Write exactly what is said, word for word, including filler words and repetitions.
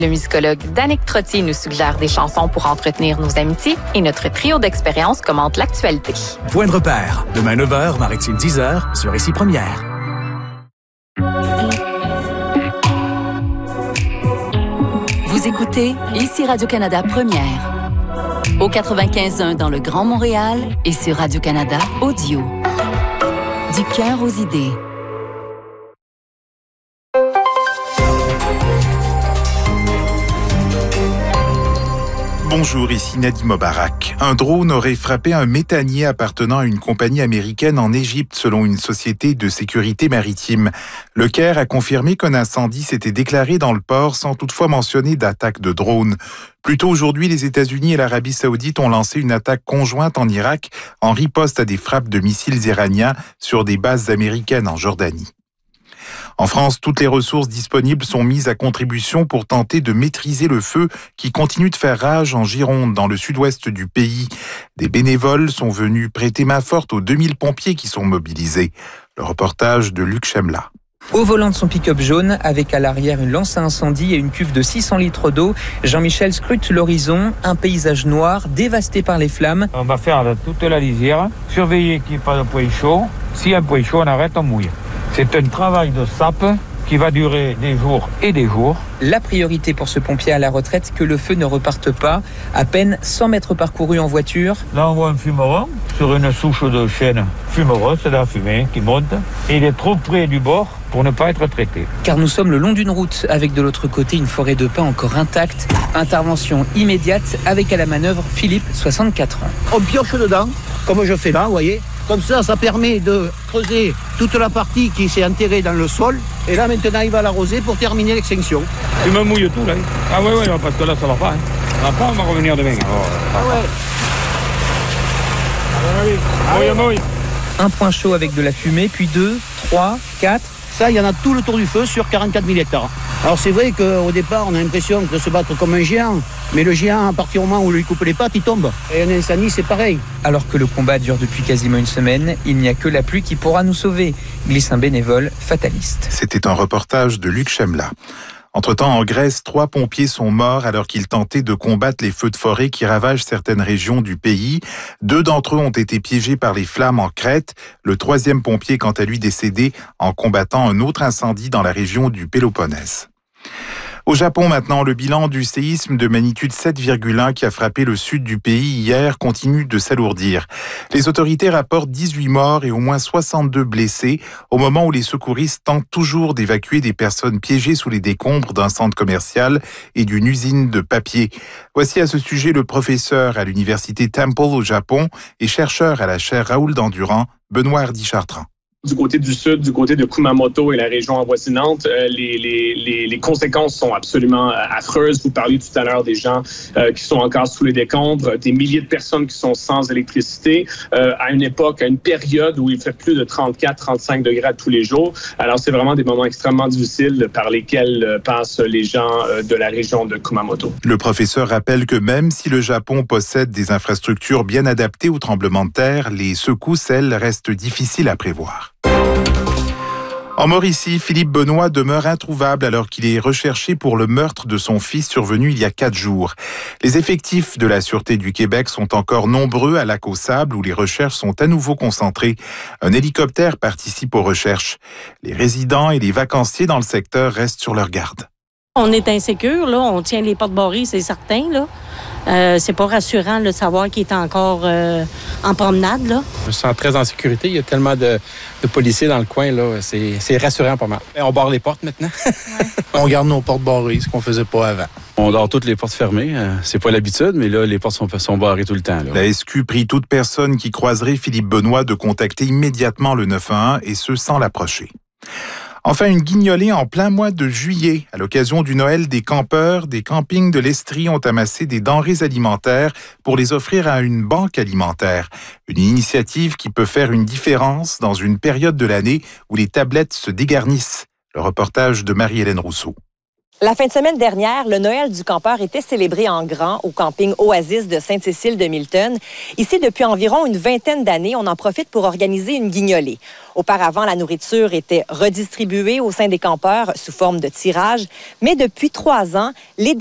Le musicologue Danick Trottier nous suggère des chansons pour entretenir nos amitiés et notre trio d'expériences commente l'actualité. Point de repère, demain neuf heures, Maritime dix heures, sur Ici Première. Vous écoutez Ici Radio-Canada Première. Au quatre-vingt-quinze point un dans le Grand Montréal et sur Radio-Canada Audio. Du cœur aux idées. Bonjour, ici Nadim Mobarak. Un drone aurait frappé un méthanier appartenant à une compagnie américaine en Égypte, selon une société de sécurité maritime. Le Caire a confirmé qu'un incendie s'était déclaré dans le port sans toutefois mentionner d'attaque de drone. Plus tôt aujourd'hui, les États-Unis et l'Arabie saoudite ont lancé une attaque conjointe en Irak en riposte à des frappes de missiles iraniens sur des bases américaines en Jordanie. En France, toutes les ressources disponibles sont mises à contribution pour tenter de maîtriser le feu qui continue de faire rage en Gironde, dans le sud-ouest du pays. Des bénévoles sont venus prêter main forte aux deux mille pompiers qui sont mobilisés. Le reportage de Luc Chemla. Au volant de son pick-up jaune, avec à l'arrière une lance à incendie et une cuve de six cents litres d'eau, Jean-Michel scrute l'horizon, un paysage noir dévasté par les flammes. On va faire toute la lisière, surveiller qu'il n'y ait pas de point chaud. S'il y a un point chaud, on arrête, on mouille. C'est un travail de sape qui va durer des jours et des jours. La priorité pour ce pompier à la retraite, que le feu ne reparte pas. À peine cent mètres parcourus en voiture. Là, on voit un fumeron sur une souche de chêne. Fumeron, c'est de la fumée qui monte. Et il est trop près du bord pour ne pas être traité. Car nous sommes le long d'une route, avec de l'autre côté une forêt de pins encore intacte. Intervention immédiate avec à la manœuvre Philippe, soixante-quatre ans. On pioche dedans, comme je fais là, vous voyez. Comme ça, ça permet de creuser toute la partie qui s'est enterrée dans le sol. Et là, maintenant, il va l'arroser pour terminer l'extinction. Tu me mouilles tout, là. Ah ouais, ouais, parce que là, ça va pas. Hein. Ça va pas, on va revenir demain. Oh, ah ouais. Ah oui, mouille, mouille. Un point chaud avec de la fumée, puis deux, trois, quatre. Ça, il y en a tout le tour du feu sur quarante-quatre mille hectares. Alors c'est vrai qu'au départ, on a l'impression de se battre comme un géant. Mais le géant, à partir du moment où on lui coupe les pattes, il tombe. Et un incendie, c'est pareil. Alors que le combat dure depuis quasiment une semaine, il n'y a que la pluie qui pourra nous sauver, glisse un bénévole fataliste. C'était un reportage de Luc Chemla. Entre-temps, en Grèce, trois pompiers sont morts alors qu'ils tentaient de combattre les feux de forêt qui ravagent certaines régions du pays. Deux d'entre eux ont été piégés par les flammes en Crète. Le troisième pompier, quant à lui, décédé en combattant un autre incendie dans la région du Péloponnèse. Au Japon maintenant, le bilan du séisme de magnitude sept virgule un qui a frappé le sud du pays hier continue de s'alourdir. Les autorités rapportent dix-huit morts et au moins soixante-deux blessés au moment où les secouristes tentent toujours d'évacuer des personnes piégées sous les décombres d'un centre commercial et d'une usine de papier. Voici à ce sujet le professeur à l'université Temple au Japon et chercheur à la chaire Raoul Dandurand, Benoît Hardy-Chartrand. Du côté du sud, du côté de Kumamoto et la région avoisinante, euh, les, les, les, les conséquences sont absolument euh, affreuses. Vous parliez tout à l'heure des gens euh, qui sont encore sous les décombres, des milliers de personnes qui sont sans électricité, euh, à une époque, à une période où il fait plus de trente-quatre à trente-cinq degrés tous les jours. Alors, c'est vraiment des moments extrêmement difficiles par lesquels euh, passent les gens euh, de la région de Kumamoto. Le professeur rappelle que même si le Japon possède des infrastructures bien adaptées aux tremblements de terre, les secousses, elles, restent difficiles à prévoir. En Mauricie, Philippe Benoît demeure introuvable alors qu'il est recherché pour le meurtre de son fils survenu il y a quatre jours. Les effectifs de la Sûreté du Québec sont encore nombreux à Lac-aux-Sables où les recherches sont à nouveau concentrées. Un hélicoptère participe aux recherches. Les résidents et les vacanciers dans le secteur restent sur leur garde. On est insécure, là. On tient les portes barrées, c'est certain, là. Euh, c'est pas rassurant de savoir qu'il est encore euh, en promenade, là. Je me sens très en sécurité. Il y a tellement de, de policiers dans le coin, là. C'est, c'est rassurant pas mal. On barre les portes maintenant. Ouais. On garde nos portes barrées, ce qu'on faisait pas avant. On dort toutes les portes fermées. C'est pas l'habitude, mais là, les portes sont, sont barrées tout le temps. Là. La S Q prie toute personne qui croiserait Philippe Benoît de contacter immédiatement le neuf un un et ce, sans l'approcher. Enfin, une guignolée en plein mois de juillet. À l'occasion du Noël des campeurs, des campings de l'Estrie ont amassé des denrées alimentaires pour les offrir à une banque alimentaire. Une initiative qui peut faire une différence dans une période de l'année où les tablettes se dégarnissent. Le reportage de Marie-Hélène Rousseau. La fin de semaine dernière, le Noël du campeur était célébré en grand au camping Oasis de Sainte-Cécile de Milton. Ici, depuis environ une vingtaine d'années, on en profite pour organiser une guignolée. Auparavant, la nourriture était redistribuée au sein des campeurs sous forme de tirage, mais depuis trois ans, les